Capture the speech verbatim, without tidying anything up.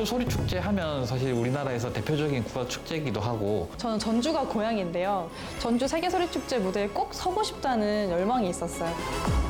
소리축제 하면 사실 우리나라에서 대표적인 국가축제이기도 하고. 저는 전주가 고향인데요. 전주 세계소리축제 무대에 꼭 서고 싶다는 열망이 있었어요.